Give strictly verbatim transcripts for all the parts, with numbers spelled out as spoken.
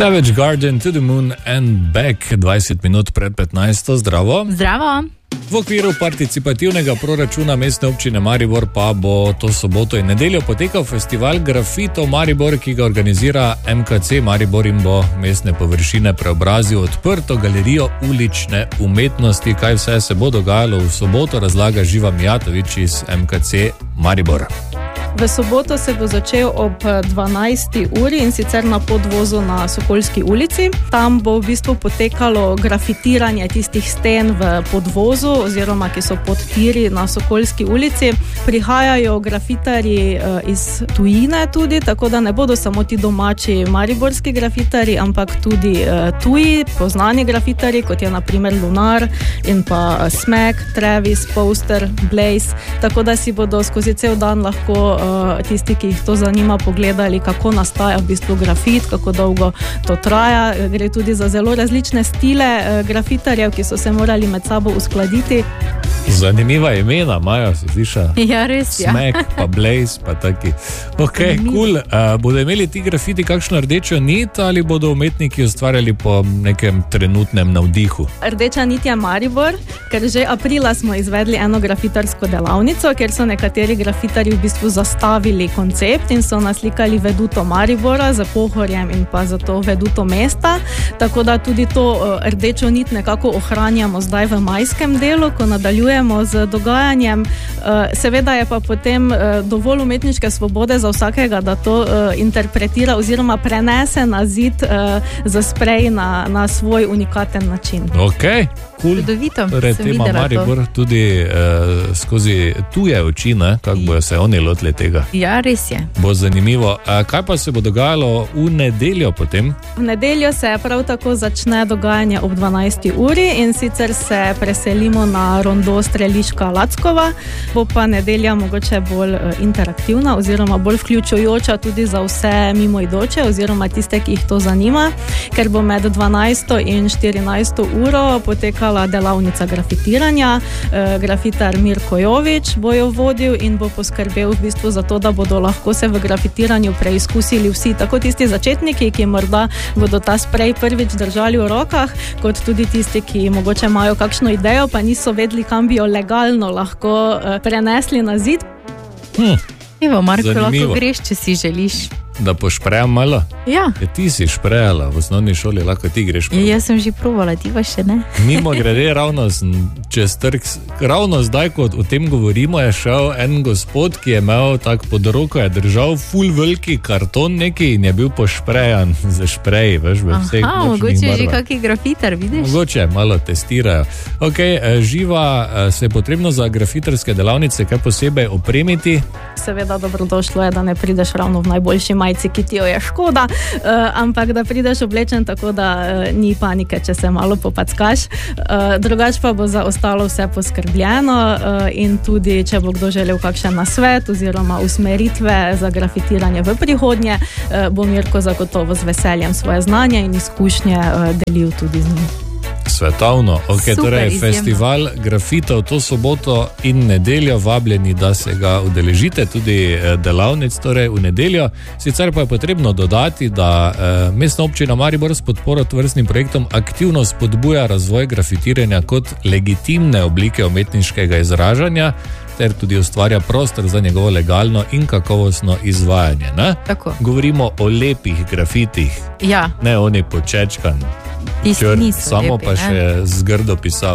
Savage Garden, To the Moon and Back, dvajset minut pred petnajsto, zdravo. Zdravo. V okviru participativnega proračuna Mestne občine Maribor pa bo to soboto in nedeljo potekal festival Grafito Maribor, ki ga organizira M K C Maribor in bo mestne površine preobrazil v odprto galerijo ulične umetnosti. Kaj vse se bo dogajalo v soboto, razlaga Živa Mijatovič iz M K C Maribor. V soboto se bo začel ob dvanajsti uri in sicer na podvozu na Sokolski ulici. Tam bo v bistvu potekalo grafitiranje tistih sten v podvozu oziroma ki so pod tiri na Sokolski ulici. Prihajajo grafitarji iz tujine tudi, tako da ne bodo samo ti domači mariborski grafitarji, ampak tudi tuji, poznani grafitarji, kot je na primer Lunar in pa Smack, Travis, Poster, Blaze, tako da si bodo skozi cel dan lahko tisti, ki jih to zanima, pogledali, kako nastaja v bistvu grafit, kako dolgo to traja. Gre tudi za zelo različne stile grafitarjev, ki so se morali med sabo uskladiti. Zanimiva imena imajo, si sliša? Ja, res, ja. Smack, pa Blaze, pa taki. Ok, cool. Uh, bodo imeli ti grafiti kakšno rdečo nit ali bodo umetniki ustvarjali po nekem trenutnem navdihu? Rdeča nit je Maribor, ker že aprila smo izvedli eno grafitarsko delavnico, kjer so nekateri grafitarji v bistvu zastavili koncept in so naslikali veduto Maribora za Pohorjem in pa za to veduto mesta, tako da tudi to uh, rdečo nit nekako ohranjamo zdaj v majskem delu, ko nadaljujemo z dogajanjem. Seveda je pa potem dovolj umetniške svobode za vsakega, da to interpretira oziroma prenese na zid za sprej na, na svoj unikaten način. Ok, cool. Vidovito, torej, sem tema videla Maribor to. Tudi uh, skozi tuje oči, ne? Kako bojo se oni lotili tega. Ja, res je. Bo zanimivo. Uh, kaj pa se bo dogajalo v nedeljo potem? V nedeljo se prav tako začne dogajanje ob dvanajsti uri in sicer se preselimo na rondo Streliška Lackova. Bo pa nedelja mogoče bolj interaktivna oziroma bolj vključujoča tudi za vse mimoidoče oziroma tiste, ki jih to zanima, ker bo med dvanajsto in štirinajsto uro potekala delavnica grafitiranja. E, grafitar Mirko Jovič bo jo vodil in bo poskrbel v bistvu za to, da bodo lahko se v grafitiranju preizkusili vsi, tako tisti začetniki, ki morda bodo ta sprej prvič držali v rokah, kot tudi tisti, ki mogoče imajo kakšno idejo, pa niso vedeli, kam bi jo legalno lahko uh, prenesli na zid. Hm. Evo, Marko, Zanimivo. lahko greš, če si želiš. Da pošprejam malo? Ja. Ja, ti si šprejala v osnovni šoli, lahko ti greš. Ja, jaz sem že provala, ti pa še ne. Mimo grede, ravno čez trg, ravno zdaj, kot o tem govorimo, je šel en gospod, ki je imel tak pod roko, je držal ful veliki karton neki in je bil pošprejan za špreji, veš, v vseh Aha, močnih mogoče je že barvah. kaki grafitar, vidiš? Mogoče, malo testirajo. Ok, Živa, se je potrebno za grafitarske delavnice kaj posebej opremiti? Seveda dobrodošlo je, da ne prideš ravno v najboljši majici, ki ti jo je škoda, uh, ampak da prideš oblečen tako, da uh, ni panike, če se malo popackaš. Uh, drugač pa bo za ostalo vse poskrbljeno uh, in tudi, če bo kdo želel kakšen nasvet oziroma usmeritve za grafitiranje v prihodnje, uh, bo Mirko zagotovo z veseljem svoje znanje in izkušnje uh, delil tudi z njim. Svetovno, ok, Super, torej izjemno. festival grafitov to soboto in nedeljo, vabljeni, da se ga udeležite, tudi delavnic torej v nedeljo. Sicer pa je potrebno dodati, da eh, Mestna občina Maribor s podporo tovrstnim projektom aktivno spodbuja razvoj grafitiranja kot legitimne oblike umetniškega izražanja ter tudi ustvarja prostor za njegovo legalno in kakovostno izvajanje. Ne? Tako. Govorimo o lepih grafitih, Ja, ne oni počečkan. tisti Čr, niso samo lepi, pa ne? še zgrdo pisal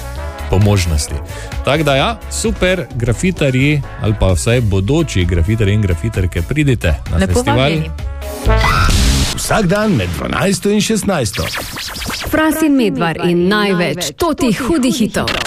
po možnosti. Tako da ja, super grafitarji ali pa vsaj bodoči grafitarji in grafitarke, pridite na Lepo festival. vabljeni. Vsak dan med dvanajsto in šestnajsto. Fras in Medvar in največ totih hudih hitov.